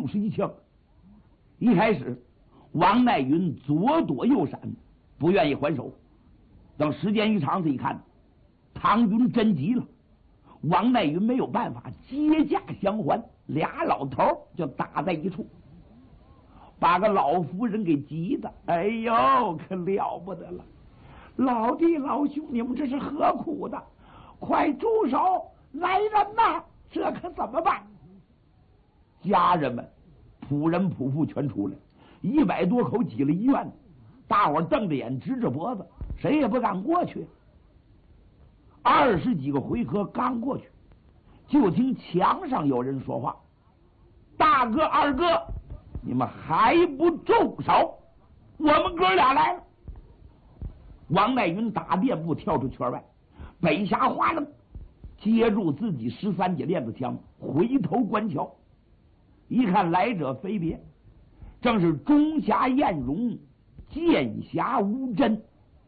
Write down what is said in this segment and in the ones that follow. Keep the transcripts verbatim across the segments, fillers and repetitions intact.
是一枪。一开始，王乃云左躲右闪，不愿意还手。等时间一长，他一看，唐云真急了，王乃云没有办法，接驾相还，俩老头就打在一处，把个老夫人给急的，哎呦，可了不得了！老弟老兄，你们这是何苦的？快住手！来人呐！这可怎么办？家人们、仆人仆妇全出来，一百多口挤了医院，大伙瞪着眼，直着脖子，谁也不敢过去。二十几个回合刚过去，就听墙上有人说话：“大哥、二哥，你们还不住手？我们哥俩来了！”王乃云打垫步跳出圈外，北峡花楞接住自己十三节链子枪，回头观瞧，一看来者非别，正是中侠晏荣、剑侠吴真。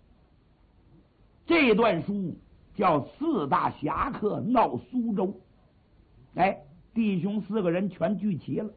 这段书叫四大侠客闹苏州。哎，弟兄四个人全聚齐了。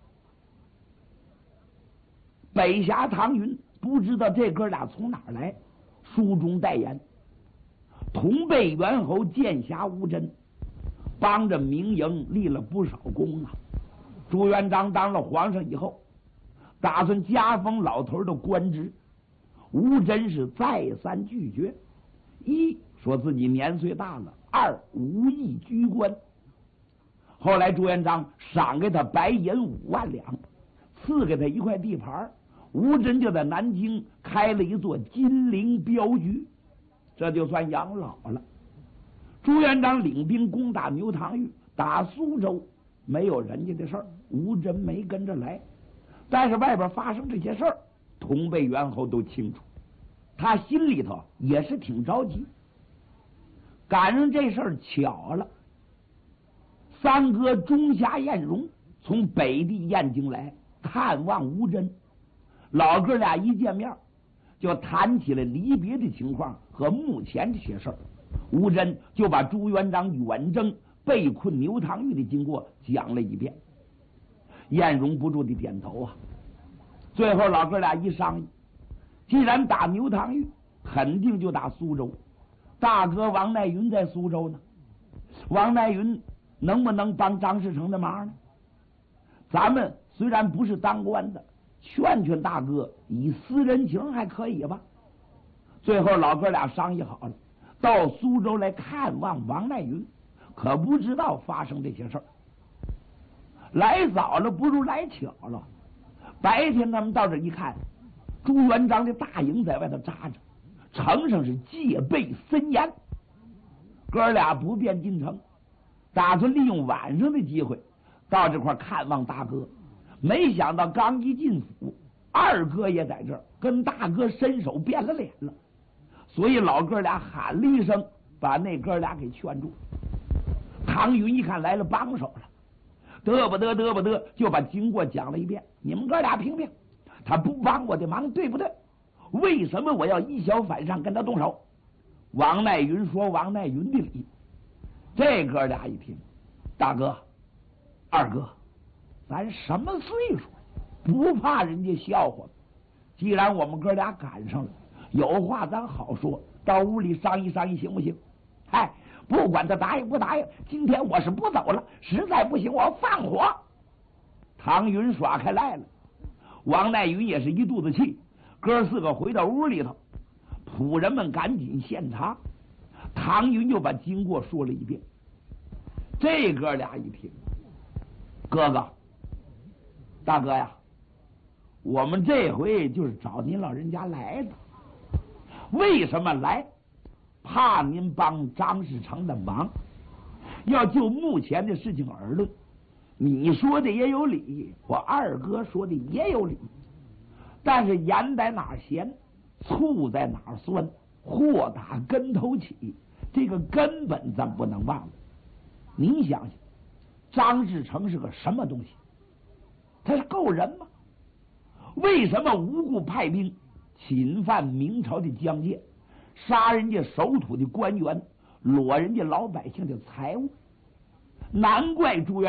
北峡唐云不知道这哥俩从哪儿来，书中代言，同辈猿猴剑侠吴真，帮着明营立了不少功啊。朱元璋当了皇上以后，打算加封老头的官职，吴真是再三拒绝。一说自己年岁大了，二无意居官。后来朱元璋赏给他白银五万两，赐给他一块地盘，吴真就在南京开了一座金陵镖局，这就算养老了。朱元璋领兵攻打牛塘峪，打苏州没有人家的事儿，吴真没跟着来。但是外边发生这些事儿，同辈猿猴都清楚，他心里头也是挺着急。赶上这事儿巧了，三哥中侠晏荣从北地燕京来探望吴真，老哥俩一见面就谈起了离别的情况和目前这些事儿。吴真就把朱元璋远征被困牛塘峪的经过讲了一遍。晏荣不住的点头啊。最后老哥俩一商议，既然打牛塘峪，肯定就打苏州。大哥王乃云在苏州呢，王乃云能不能帮张士诚的忙呢？咱们虽然不是当官的，劝劝大哥，以私人情还可以吧？最后老哥俩商议好了，到苏州来看望王乃云，可不知道发生这些事儿。来早了不如来巧了。白天他们到这一看，朱元璋的大营在外头扎着，城上是戒备森严。哥俩不便进城，打算利用晚上的机会到这块看望大哥。没想到刚一进府，二哥也在这儿，跟大哥伸手变了脸了。所以老哥俩喊了一声，把那哥俩给劝住。唐云一看来了帮手了，得不得得不得，就把经过讲了一遍。你们哥俩评评，他不帮我的忙对不对？为什么我要以小反上跟他动手？王乃云说王乃云的理。这哥俩一听，大哥二哥，咱什么岁数，不怕人家笑话。既然我们哥俩赶上了，有话咱好说，到屋里商议商议行不行？嗨，不管他答应不答应，今天我是不走了，实在不行我放火。唐云耍开赖了，王乃云也是一肚子气。哥四个回到屋里头，仆人们赶紧献茶，唐云就把经过说了一遍。这哥俩一听，哥哥大哥呀，我们这回就是找您老人家来的。为什么来？怕您帮张士诚的忙。要就目前的事情而论，你说的也有理，我二哥说的也有理。但是盐在哪儿咸，醋在哪儿酸，祸打跟头起，这个根本咱不能忘了。您想想，张士诚是个什么东西？他是够人吗？为什么无故派兵侵犯明朝的疆界，杀人家守土的官员，裸人家老百姓的财物？难怪朱元